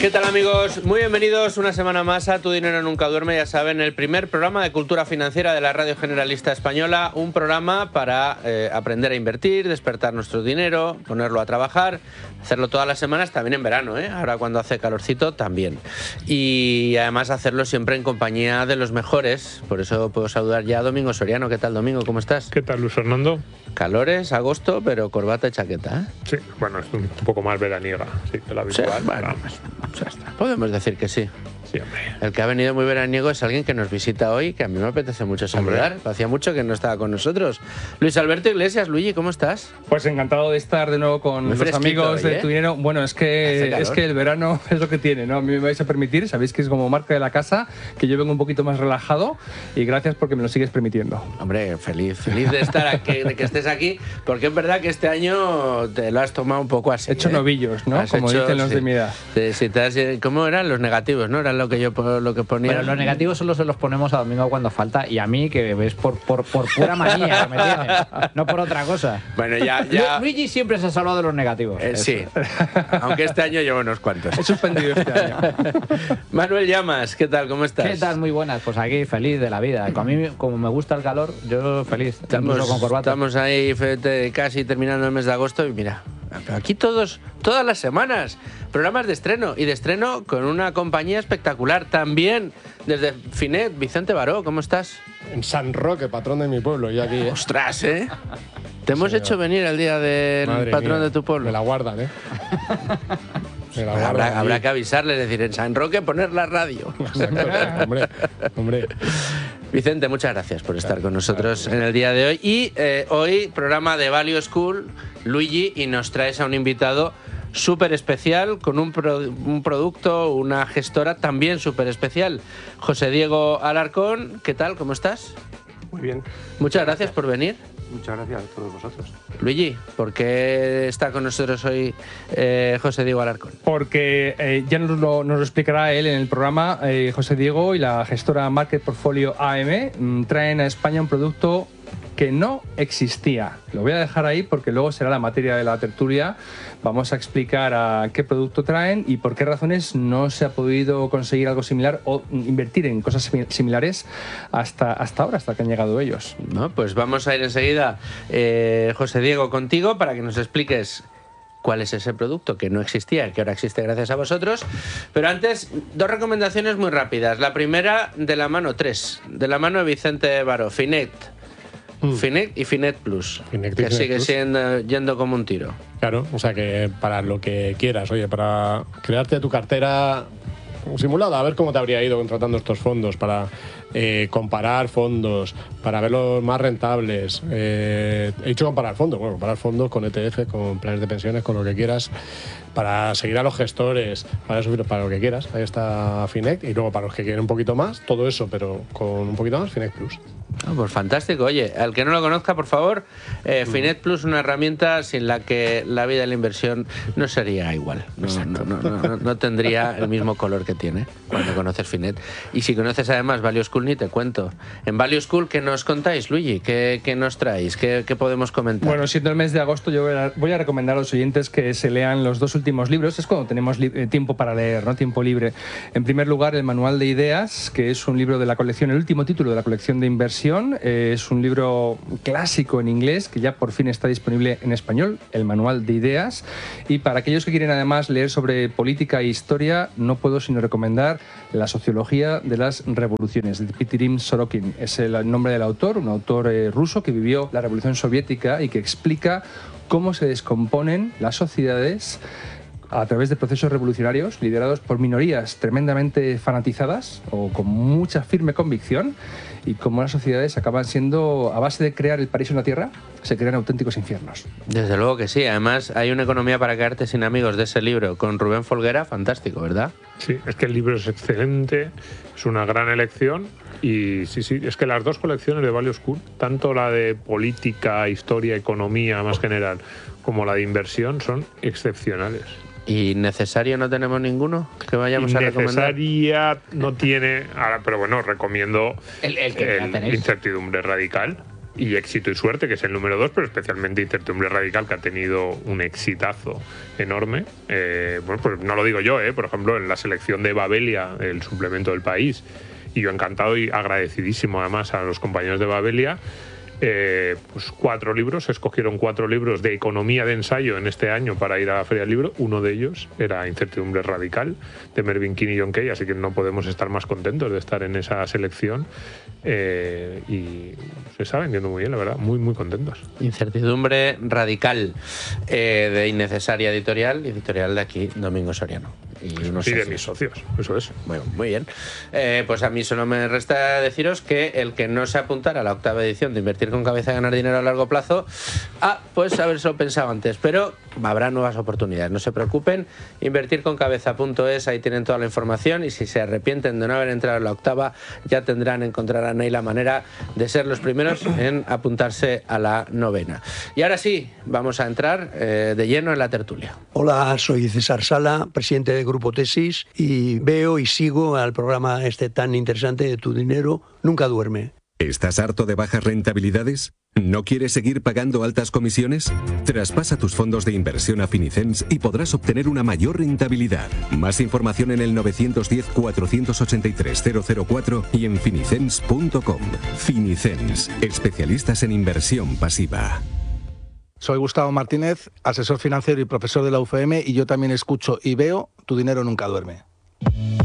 ¿Qué tal, amigos? Muy bienvenidos una semana más a Tu Dinero Nunca Duerme, ya saben, el primer programa de cultura financiera de la Radio Generalista Española, un programa para aprender a invertir, despertar nuestro dinero, ponerlo a trabajar, hacerlo todas las semanas, también en verano, ahora cuando hace calorcito también, y además hacerlo siempre en compañía de los mejores. Por eso puedo saludar ya a Domingo Soriano. ¿Qué tal, Domingo? ¿Cómo estás? ¿Qué tal, Luis Fernando? Calores, agosto, pero corbata y chaqueta, ¿eh? Sí, bueno, es un poco más veraniega, sí, que la habitual. Sí, bueno, ya está. Podemos decir que sí. Sí, hombre. El que ha venido muy veraniego es alguien que nos visita hoy, que a mí me apetece mucho saludar. Hacía mucho que no estaba con nosotros. Luis Alberto Iglesias. Luigi, ¿cómo estás? Pues encantado de estar de nuevo con muy los amigos hoy, de Tu Dinero. Bueno, es que el verano es lo que tiene, ¿no? A mí me vais a permitir, sabéis que es como marca de la casa, que yo vengo un poquito más relajado, y gracias porque me lo sigues permitiendo. Hombre, feliz de estar aquí, de que estés aquí, porque es verdad que este año te lo has tomado un poco así. He hecho novillos, ¿no? Como dicen los de mi edad. ¿Cómo eran los negativos, no? Eran lo que ponía. Bueno, los negativos solo se los ponemos a Domingo cuando falta, y a mí, que ves por pura manía que me tienes, no por otra cosa. Bueno, ya. Luigi siempre se ha salvado de los negativos. Sí, aunque este año llevo unos cuantos. He suspendido este año. Manuel Llamas, ¿qué tal? ¿Cómo estás? ¿Qué tal? Muy buenas. Pues aquí, feliz de la vida. A mí, como me gusta el calor, yo feliz. Incluso con corbata. Estamos ahí casi terminando el mes de agosto y mira, aquí todas las semanas, programas de estreno, y de estreno con una compañía espectacular también, desde Finet. Vicente Baró, ¿cómo estás? En San Roque, patrón de mi pueblo, y aquí. ¡Ostras, eh! Te hemos hecho venir el día del patrón de tu pueblo. Me la guardan, ¿eh? Habrá que avisarles, decir, en San Roque poner la radio. hombre. Vicente, muchas gracias por estar con nosotros en el día de hoy. Y hoy, programa de Value School, Luigi, y nos traes a un invitado súper especial, con un producto, una gestora también súper especial. José Diego Alarcón, ¿qué tal? ¿Cómo estás? Muy bien. Muchas gracias por venir. Muchas gracias a todos vosotros. Luigi, ¿por qué está con nosotros hoy José Diego Alarcón? Porque ya nos lo explicará él en el programa. José Diego y la gestora Market Portfolio AM traen a España un producto que no existía. Lo voy a dejar ahí porque luego será la materia de la tertulia. Vamos a explicar a qué producto traen y por qué razones no se ha podido conseguir algo similar o invertir en cosas similares hasta ahora, hasta que han llegado ellos. No, pues vamos a ir enseguida, José Diego, contigo para que nos expliques cuál es ese producto que no existía, que ahora existe gracias a vosotros. Pero antes, dos recomendaciones muy rápidas. La primera, de la mano de Vicente Baró, Finet. Finet y Finet Plus, que sigue yendo como un tiro. Claro, o sea que para lo que quieras, oye, para crearte tu cartera simulada, a ver cómo te habría ido contratando estos fondos, para comparar fondos, para verlos más rentables. He dicho comparar fondos con ETF, con planes de pensiones, con lo que quieras, para seguir a los gestores, para lo que quieras. Ahí está Finet, y luego para los que quieren un poquito más, todo eso, pero con un poquito más, Finet Plus. Pues fantástico. Oye, al que no lo conozca, por favor, Finet Plus, una herramienta sin la que la vida de la inversión no sería igual. No tendría el mismo color que tiene cuando conoces Finet. Y si conoces además Value School, ni te cuento. En Value School, ¿qué nos contáis, Luigi? ¿Qué nos traéis? ¿Qué podemos comentar? Bueno, siendo el mes de agosto, yo voy a recomendar a los oyentes que se lean los dos últimos libros. Es cuando tenemos tiempo para leer, ¿no? Tiempo libre. En primer lugar, el Manual de Ideas, que es un libro de la colección, el último título de la colección de inversión. Es un libro clásico en inglés que ya por fin está disponible en español, el Manual de Ideas. Y para aquellos que quieren además leer sobre política e historia, no puedo sino recomendar La Sociología de las Revoluciones, de Dmitri Sorokin. Es el nombre del autor, un autor ruso que vivió la Revolución Soviética y que explica cómo se descomponen las sociedades a través de procesos revolucionarios liderados por minorías tremendamente fanatizadas o con mucha firme convicción, y cómo las sociedades acaban siendo, a base de crear el paraíso en la tierra, se crean auténticos infiernos. Desde luego que sí. Además, hay una economía para quedarte sin amigos de ese libro, con Rubén Folguera, fantástico, ¿verdad? Sí, es que el libro es excelente, es una gran elección. Y sí, es que las dos colecciones de Value School, tanto la de política, historia, economía más general, como la de inversión, son excepcionales. ¿Y necesario no tenemos ninguno que vayamos a recomendar? Necesaria no tiene, pero bueno, recomiendo el que el Incertidumbre Radical. y Éxito y Suerte, que es el número 2, pero especialmente Incertidumbre Radical, que ha tenido un exitazo enorme. Bueno, pues no lo digo yo, por ejemplo, en la selección de Babelia, el suplemento del País, y yo encantado y agradecidísimo además a los compañeros de Babelia, pues 4 libros, se escogieron 4 libros de economía de ensayo en este año para ir a la Feria del Libro. Uno de ellos era Incertidumbre Radical, de Mervyn King y John Kay, así que no podemos estar más contentos de estar en esa selección, y se está vendiendo muy bien, la verdad, muy muy contentos. Incertidumbre Radical, de Innecesaria Editorial de aquí, Domingo Soriano. Y unos de mis socios, eso es. Bueno, muy bien. Pues a mí solo me resta deciros que el que no se apuntara a la 8ª edición de Invertir con Cabeza y Ganar Dinero a Largo Plazo, pues habérselo pensado antes, pero habrá nuevas oportunidades, no se preocupen. Invertirconcabeza.es, ahí tienen toda la información, y si se arrepienten de no haber entrado en la 8ª, ya encontrarán ahí la manera de ser los primeros en apuntarse a la 9ª. Y ahora sí, vamos a entrar de lleno en la tertulia. Hola, soy César Sala, presidente del Grupo Tesis, y veo y sigo al programa tan interesante de Tu Dinero Nunca Duerme. ¿Estás harto de bajas rentabilidades? ¿No quieres seguir pagando altas comisiones? Traspasa tus fondos de inversión a Finicens y podrás obtener una mayor rentabilidad. Más información en el 910-483-004 y en finicens.com. Finicens, especialistas en inversión pasiva. Soy Gustavo Martínez, asesor financiero y profesor de la UFM, y yo también escucho y veo Tu Dinero Nunca Duerme.